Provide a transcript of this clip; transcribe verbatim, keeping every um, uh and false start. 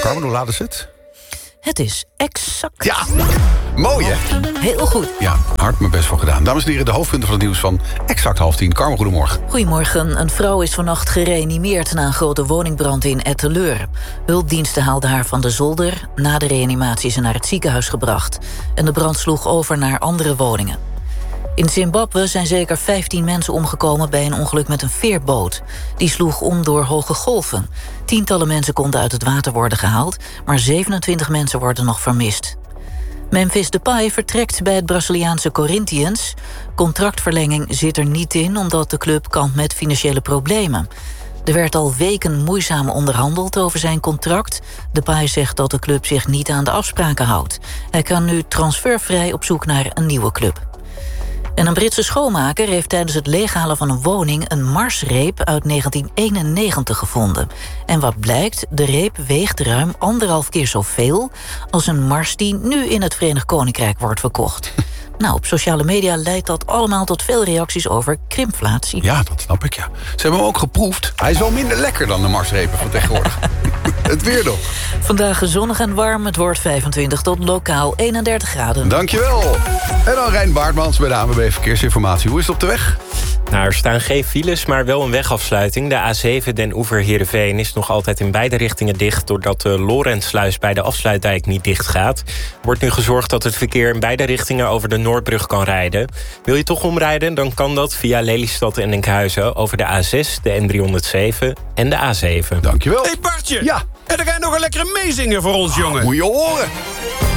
Carmen, hoe laat is het? Het is exact... Ja, mooi hè? Heel goed. Ja, hard mijn best voor gedaan. Dames en heren, de hoofdpunten van het nieuws van exact half tien. Carmen, goedemorgen. Goedemorgen. Een vrouw is vannacht gereanimeerd na een grote woningbrand in Etteleur. Hulpdiensten haalden haar van de zolder. Na de reanimatie is ze naar het ziekenhuis gebracht. En de brand sloeg over naar andere woningen. In Zimbabwe zijn zeker vijftien mensen omgekomen bij een ongeluk met een veerboot. Die sloeg om door hoge golven. Tientallen mensen konden uit het water worden gehaald, maar zevenentwintig mensen worden nog vermist. Memphis Depay vertrekt bij het Braziliaanse Corinthians. Contractverlenging zit er niet in, omdat de club kampt met financiële problemen. Er werd al weken moeizaam onderhandeld over zijn contract. Depay zegt dat de club zich niet aan de afspraken houdt. Hij kan nu transfervrij op zoek naar een nieuwe club. En een Britse schoonmaker heeft tijdens het leeghalen van een woning een marsreep uit negentien eenennegentig gevonden. En wat blijkt, de reep weegt ruim anderhalf keer zoveel als een mars die nu in het Verenigd Koninkrijk wordt verkocht. Nou, op sociale media leidt dat allemaal tot veel reacties over krimflatie. Ja, dat snap ik, ja. Ze hebben hem ook geproefd. Hij is wel minder lekker dan de marsrepen van tegenwoordig. Het weer nog. Vandaag zonnig en warm. Het wordt vijfentwintig tot lokaal eenendertig graden. Dankjewel. En dan Rijn Baartmans bij de A N W B Verkeersinformatie. Hoe is het op de weg? Nou, er staan geen files, maar wel een wegafsluiting. De A zeven Den Oever-Heerenveen is nog altijd in beide richtingen dicht, doordat de Lorentsluis bij de afsluitdijk niet dicht gaat. Wordt nu gezorgd dat het verkeer in beide richtingen over de Noordbrug kan rijden. Wil je toch omrijden, dan kan dat via Lelystad en Enkhuizen over de A zes, de N driehonderdzeven en de A zeven. Dankjewel. Hey Bartje! Ja. En dan ga je nog een lekkere meezingen voor ons, jongen. Moet je horen.